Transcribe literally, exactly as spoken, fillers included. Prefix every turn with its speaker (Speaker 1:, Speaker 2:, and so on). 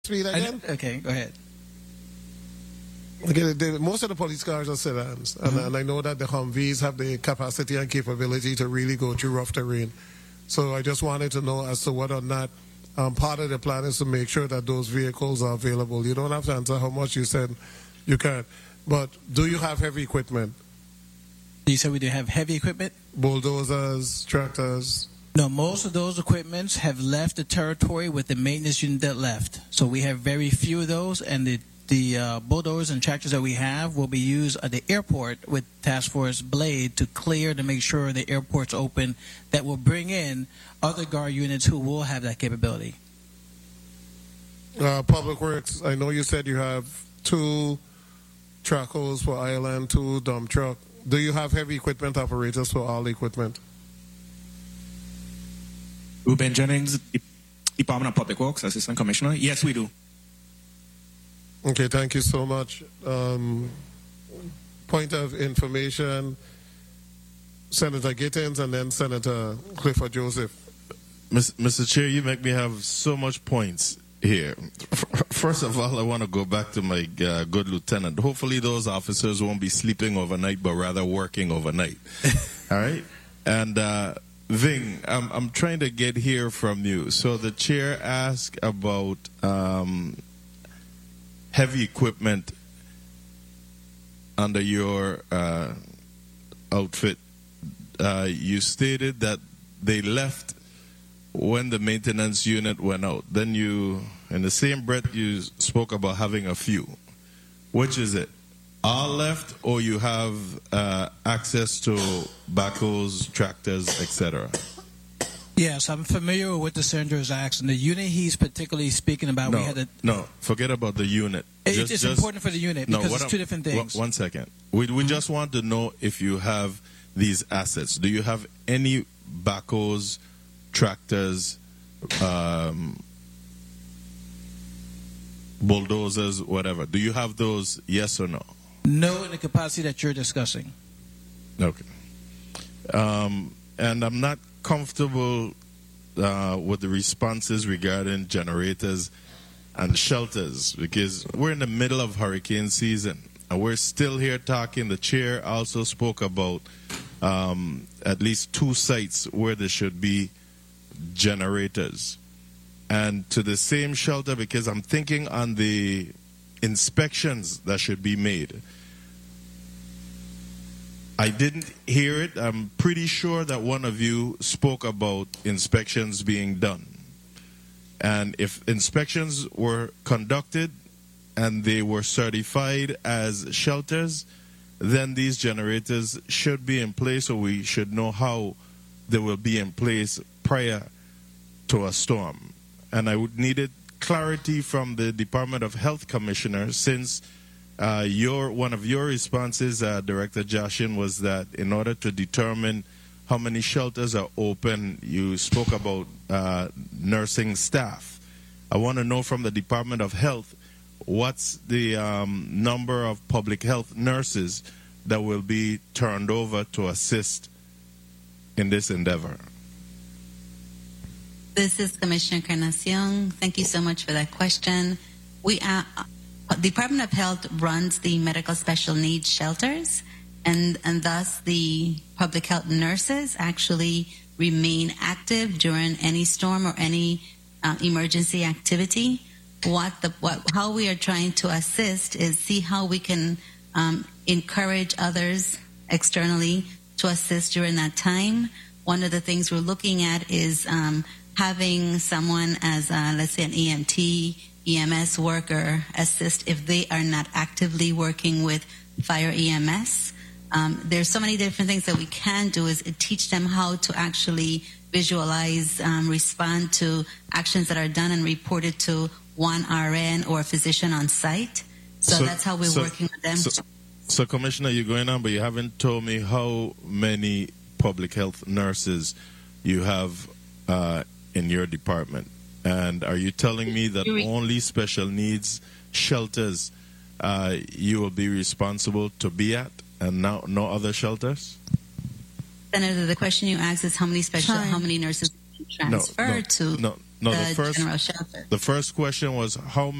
Speaker 1: Speed again?
Speaker 2: Okay, go ahead.
Speaker 1: Okay, the, most of the police cars are sedans, and, mm-hmm. and I know that the Humvees have the capacity and capability to really go through rough terrain. So I just wanted to know as to whether or not um, part of the plan is to make sure that those vehicles are available. You don't have to answer how much you said you can, but do you have heavy equipment?
Speaker 2: You said we do have heavy equipment?
Speaker 1: Bulldozers, tractors?
Speaker 2: No, most of those equipments have left the territory with the maintenance unit that left. So we have very few of those, and the The uh, bulldozers and tractors that we have will be used at the airport with Task Force Blade to clear to make sure the airport's open. That will bring in other guard units who will have that capability.
Speaker 1: Uh, Public Works, I know you said you have two tracos for Island, two dump truck. Do you have heavy equipment operators for all equipment?
Speaker 3: Ruben Jennings, Department of Public Works, Assistant Commissioner. Yes, we do.
Speaker 1: Okay, thank you so much. Um, point of information, Senator Gittins and then Senator Clifford Joseph.
Speaker 4: Mister Chair, you make me have so much points here. First of all, I want to go back to my uh, good lieutenant. Hopefully those officers won't be sleeping overnight, but rather working overnight. All right? And uh, Ving, I'm, I'm trying to get here from you. So the chair asked about Um, heavy equipment under your uh, outfit. Uh, you stated that they left when the maintenance unit went out. Then you, in the same breath, you spoke about having a few. Which is it? All left, or you have uh, access to backhoes, tractors, et cetera?
Speaker 2: Yes, I'm familiar with the Senator's acts, and the unit he's particularly speaking about.
Speaker 4: No,
Speaker 2: we had a,
Speaker 4: no, forget about the unit.
Speaker 2: It,
Speaker 4: just,
Speaker 2: it's
Speaker 4: just,
Speaker 2: important for the unit
Speaker 4: no,
Speaker 2: because it's
Speaker 4: I'm,
Speaker 2: two different things.
Speaker 4: One second. We, we mm-hmm. just want to know if you have these assets. Do you have any backhoes, tractors, um, bulldozers, whatever? Do you have those, yes or no?
Speaker 2: No, in the capacity that you're discussing.
Speaker 4: Okay. Um, and I'm not comfortable uh, with the responses regarding generators and shelters because we're in the middle of hurricane season and we're still here talking. The chair also spoke about um, at least two sites where there should be generators. And to the same shelter, because I'm thinking on the inspections that should be made. I didn't hear it. I'm pretty sure that one of you spoke about inspections being done. And if inspections were conducted and they were certified as shelters, then these generators should be in place, or we should know how they will be in place prior to a storm. And I would needed clarity from the Department of Health Commissioner, since Uh, your one of your responses, uh, Director Joshin, was that in order to determine how many shelters are open, you spoke about uh, nursing staff. I want to know from the Department of Health, what's the um, number of public health nurses that will be turned over to assist in this endeavor?
Speaker 5: This is Commissioner Carnacion. Thank you so much for that question. We are... The Department of Health runs the medical special needs shelters, and, and thus the public health nurses actually remain active during any storm or any uh, emergency activity. What the what how we are trying to assist is see how we can um, encourage others externally to assist during that time. One of the things we're looking at is um, having someone as, uh, let's say, an E M T, E M S worker assist if they are not actively working with fire E M S. Um, there's so many different things that we can do is teach them how to actually visualize, um, respond to actions that are done and reported to one R N or a physician on site. So, so that's how we're so, working with them.
Speaker 4: So, so, Commissioner, you're going on, but you haven't told me how many public health nurses you have uh, in your department. And are you telling me that only special needs shelters uh, you will be responsible to be at, and no, no other shelters?
Speaker 5: Senator, the question you asked is how many special, Time. how many nurses transfer
Speaker 4: no, no,
Speaker 5: to?
Speaker 4: No, No,
Speaker 5: the,
Speaker 4: the first
Speaker 5: general shelter.
Speaker 4: the first question was how